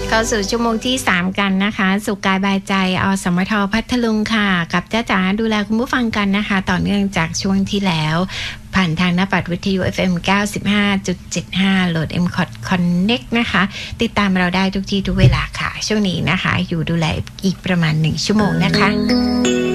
เข้าสู่ชั่วโมงที่3กันนะคะสุขกายบายใจอสมทพัทลุงค่ะกับจ้าจ๋าดูแลคุณผู้ฟังกันนะคะต่อเนื่องจากช่วงที่แล้วผ่านทางหน้าปัดวิทยุ FM 95.75 โหลด MCOT Connect นะคะติดตามเราได้ทุกที่ทุกเวลาค่ะช่วงนี้นะคะอยู่ดูแลอีกประมาณ1ชั่วโมงนะคะ